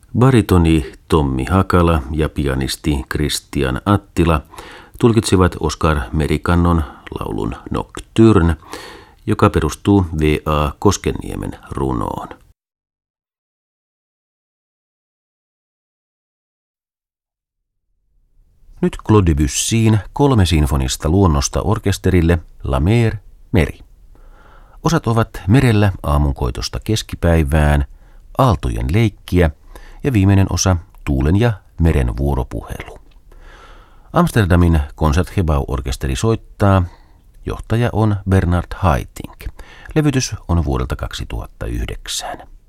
Baritoni Tommi Hakala ja pianisti Kristian Attila tulkitsivat Oskar Merikannon laulun Nocturne, joka perustuu V.A. Koskenniemen runoon. Nyt Claude Debussyin 3 sinfonista luonnosta orkesterille La Mer, meri. Osat ovat merellä aamunkoitosta keskipäivään, aaltojen leikkiä ja viimeinen osa tuulen ja meren vuoropuhelu. Amsterdamin Concertgebouw-orkesteri soittaa. Johtaja on Bernard Haitink. Levytys on vuodelta 2009.